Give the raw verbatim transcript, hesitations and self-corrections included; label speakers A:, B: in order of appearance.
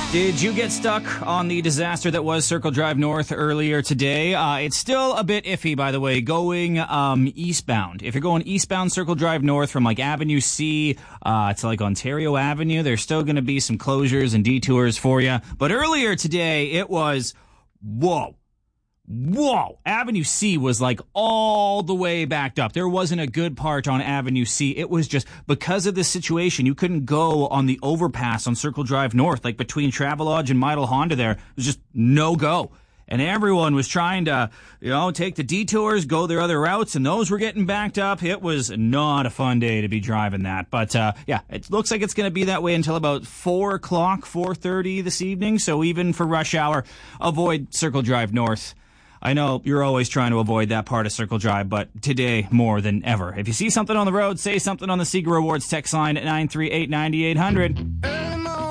A: Did you get stuck on the disaster that was Circle Drive North earlier today? Uh, it's still a bit iffy, by the way, going um, eastbound. If you're going eastbound Circle Drive North from like Avenue C uh, to like Ontario Avenue, there's still going to be some closures and detours for you. But earlier today, it was, whoa. Whoa! Avenue C was like all the way backed up. There wasn't a good part on Avenue C. It was just because of this situation, you couldn't go on the overpass on Circle Drive North, like between Travelodge and Midel Honda there. It was just no go. And everyone was trying to, you know, take the detours, go their other routes, and those were getting backed up. It was not a fun day to be driving that. But, uh, yeah, it looks like it's going to be that way until about four o'clock, four thirty this evening. So even for rush hour, avoid Circle Drive North. I know you're always trying to avoid that part of Circle Drive, but today more than ever. If you see something on the road, say something on the Seeger Rewards text line at nine three eight, nine eight hundred.